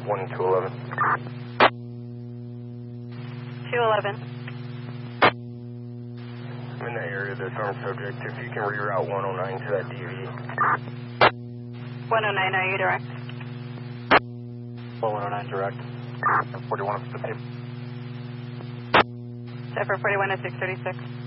1211. 211. I'm in that area, the armed subject. If you can reroute 109 to that DV. 109, are you direct? 109 direct. 41 up to the paper. Zephyr 41 at 636.